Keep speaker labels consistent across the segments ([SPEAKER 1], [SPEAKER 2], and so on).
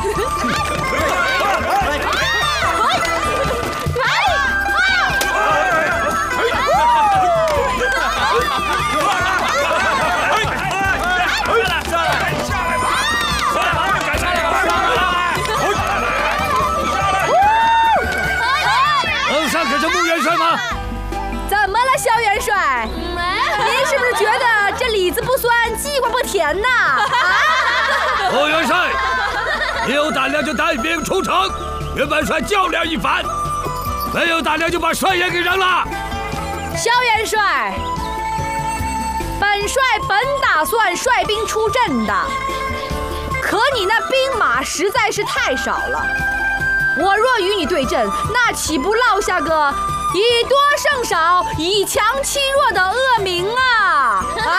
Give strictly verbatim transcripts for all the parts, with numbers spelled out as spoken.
[SPEAKER 1] 能上可是穆元帅吗？
[SPEAKER 2] 怎么了，萧元帅？您是不是觉得这李子不酸，鸡瓜不甜呐？啊！
[SPEAKER 1] 穆元帅，你有胆量就带兵出城，与本帅较量一番；没有胆量就把帅爷给扔了。
[SPEAKER 2] 萧元帅，本帅本打算率兵出阵的，可你那兵马实在是太少了。我若与你对阵，那岂不落下个以多胜少、以强欺弱的恶名啊！啊！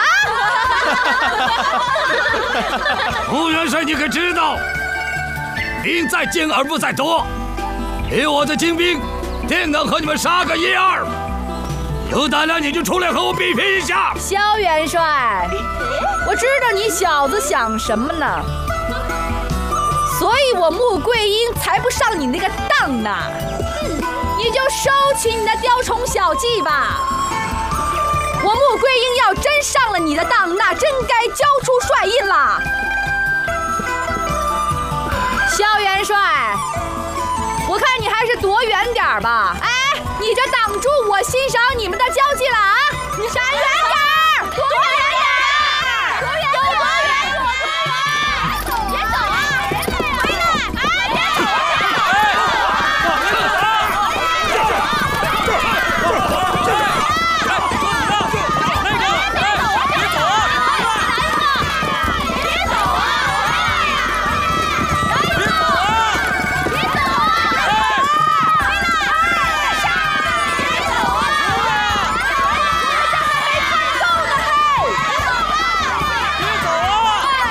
[SPEAKER 1] 穆元帅，你可知道，兵在精而不在多。以我的精兵，定能和你们杀个一二。有胆量你就出来和我比拼一下。
[SPEAKER 2] 萧元帅，我知道你小子想什么呢，所以我穆桂英才不上你那个当呢。你就收起你的雕虫小技吧。我穆桂英要真上了你的当，那真该交出帅印了。萧元帅，我看你还是躲远点吧。哎，你这挡住我欣赏你们的交际了啊！闪远点！